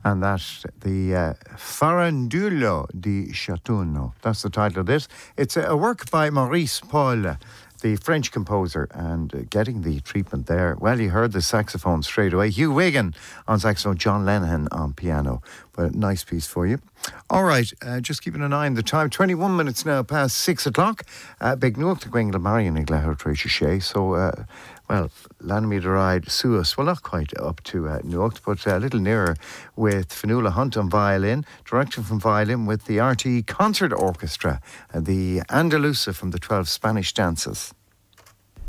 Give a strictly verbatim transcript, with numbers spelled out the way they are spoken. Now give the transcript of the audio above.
And that, the uh, Farandulo di Chatouno. That's the title of this. It's a, a work by Maurice Paul, the French composer, and uh, getting the treatment there. Well, you heard the saxophone straight away. Hugh Wiggin on saxophone, John Lennon on piano. But a nice piece for you. All right, uh, just keeping an eye on the time. twenty-one minutes now past six o'clock. Uh, Big Nuach the Gwingla Marion in Glahar Tracy Shea. So, uh, well, Lanimede ride Suas. Well, not quite up to uh, Nuach, but a little nearer with Fionnuala Hunt on violin. Direction from violin with the R T E Concert Orchestra. And the Andalusa from the twelve Spanish Dances.